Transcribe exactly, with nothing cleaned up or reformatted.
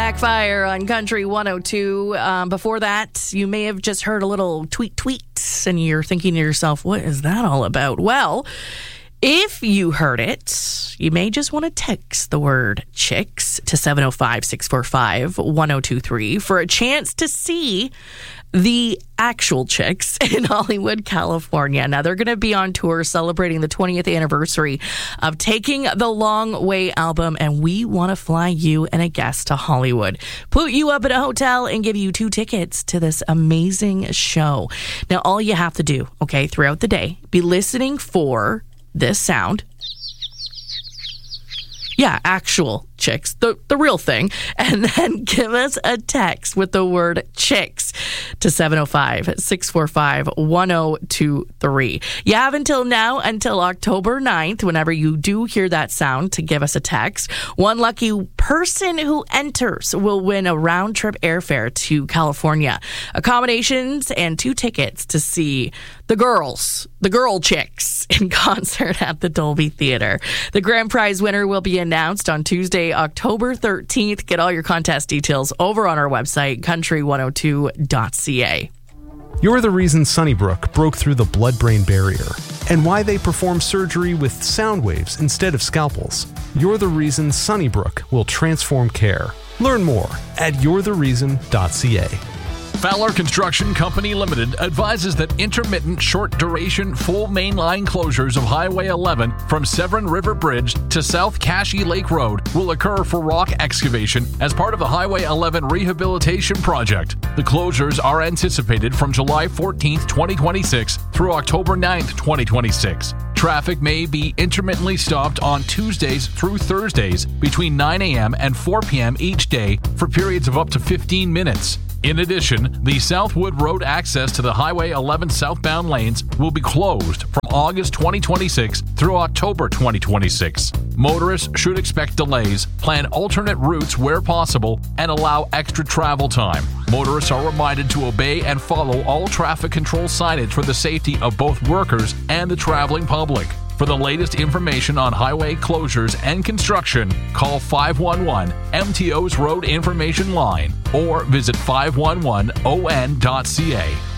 Backfire on Country one oh two. Um, before that, you may have just heard a little tweet tweet, and you're thinking to yourself, what is that all about? Well, if you heard it, you may just want to text the word chicks to seven oh five, six four five, one oh two three for a chance to see the actual Chicks in Hollywood, California. Now, they're going to be on tour celebrating the twentieth anniversary of Taking the Long Way album, and we want to fly you and a guest to Hollywood, put you up at a hotel, and give you two tickets to this amazing show. Now, all you have to do, okay, throughout the day, be listening for this sound. Yeah, actual Chicks, the, the real thing. And then give us a text with the word Chicks to seven oh five, six four five, one oh two three. You have until now, until October ninth, whenever you do hear that sound, to give us a text. One lucky person who enters will win a round-trip airfare to California, accommodations, and two tickets to see the girls, the girl Chicks, in concert at the Dolby Theater. The grand prize winner will be announced on Tuesday, October thirteenth. Get all your contest details over on our website, country one oh two dot c a. You're the reason Sunnybrook broke through the blood-brain barrier, and why they perform surgery with sound waves instead of scalpels. You're the reason Sunnybrook will transform care. Learn more at you're the reason dot c a. Fowler Construction Company Limited advises that intermittent short-duration full mainline closures of Highway eleven from Severn River Bridge to South Cashy Lake Road will occur for rock excavation as part of the Highway eleven rehabilitation project. The closures are anticipated from July fourteenth, twenty twenty-six through October ninth, twenty twenty-six. Traffic may be intermittently stopped on Tuesdays through Thursdays between nine a.m. and four p.m. each day for periods of up to fifteen minutes. In addition, the Southwood Road access to the Highway eleven southbound lanes will be closed from August twenty twenty-six through October twenty twenty-six. Motorists should expect delays, plan alternate routes where possible, and allow extra travel time. Motorists are reminded to obey and follow all traffic control signage for the safety of both workers and the traveling public. For the latest information on highway closures and construction, call five one one M T O's Road Information Line or visit five one one O N dot C A.